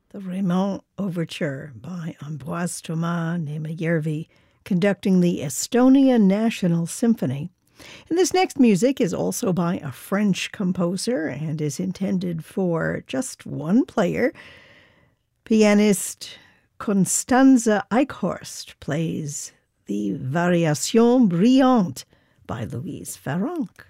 the Raymond Overture by Ambroise Thomas Neymayervi, conducting the Estonia National Symphony. And this next music is also by a French composer and is intended for just one player. Pianist Constanze Eichhorst plays the Variation Brillante by Louise Farrenc.